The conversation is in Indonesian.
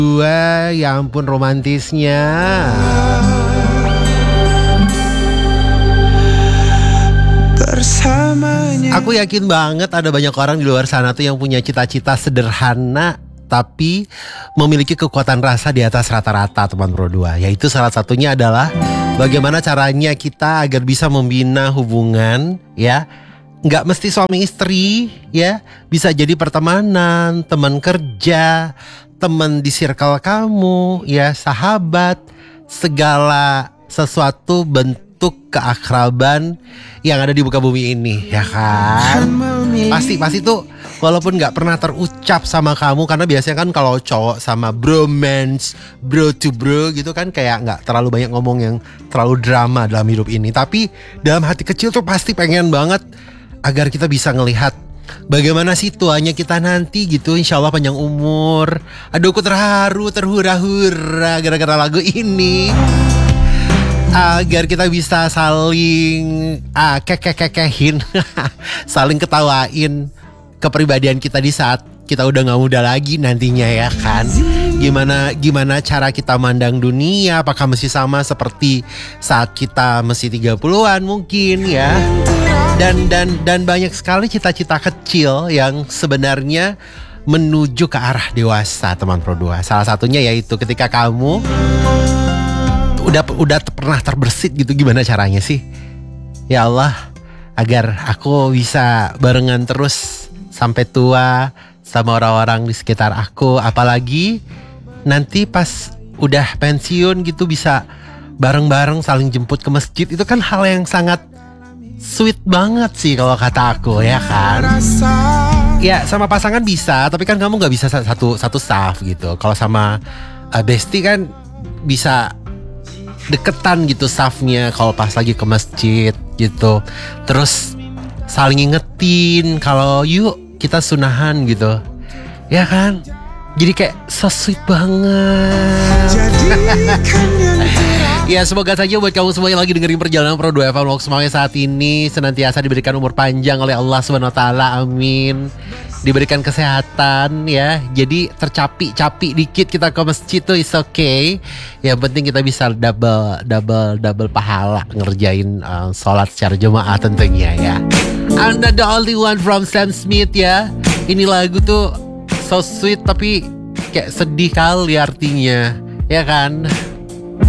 Dua, ya ampun romantisnya. Aku yakin banget ada banyak orang di luar sana tuh yang punya cita-cita sederhana tapi memiliki kekuatan rasa di atas rata-rata, teman Pro 2. Yaitu salah satunya adalah bagaimana caranya kita agar bisa membina hubungan, ya. Nggak mesti suami istri, ya. Bisa jadi pertemanan, teman kerja, teman di circle kamu, ya, sahabat, segala sesuatu bentuk keakraban yang ada di muka bumi ini, ya kan? Pasti tuh walaupun gak pernah terucap sama kamu, karena biasanya kan kalau cowok sama bromance, bro to bro gitu kan kayak gak terlalu banyak ngomong yang terlalu drama dalam hidup ini. Tapi dalam hati kecil tuh pasti pengen banget agar kita bisa ngelihat bagaimana sih tuanya kita nanti gitu, insya Allah panjang umur. Aduh aku terharu, terhura-hura gara-gara lagu ini. Agar kita bisa saling kekehin saling ketawain kepribadian kita di saat kita udah gak muda lagi nantinya, ya kan. Gimana cara kita mandang dunia, apakah masih sama seperti saat kita masih 30-an mungkin, ya. Dan banyak sekali cita-cita kecil yang sebenarnya menuju ke arah dewasa, teman Pro 2. Salah satunya yaitu ketika kamu udah pernah terbersit gitu, gimana caranya sih? Ya Allah, agar aku bisa barengan terus sampai tua sama orang-orang di sekitar aku, apalagi nanti pas udah pensiun gitu bisa bareng-bareng saling jemput ke masjid. Itu kan hal yang sangat sweet banget sih kalau kata aku, ya kan? Ya sama pasangan bisa, tapi kan kamu gak bisa satu staff gitu. Kalau sama bestie kan bisa deketan gitu staffnya kalau pas lagi ke masjid gitu. Terus saling ngingetin kalau yuk kita sunahan gitu, ya kan? Jadi kayak so sweet banget. Ya semoga saja buat kamu semua yang lagi dengerin perjalanan Pro 2 FM Vlog semuanya saat ini senantiasa diberikan umur panjang oleh Allah SWT, amin. Diberikan kesehatan, ya. Jadi tercapi dikit kita ke masjid tuh is okay. Yang penting kita bisa double pahala ngerjain sholat secara jemaah tentunya, ya. I'm not the only one from Sam Smith, ya. Ini lagu tuh so sweet tapi kayak sedih kali artinya, ya kan?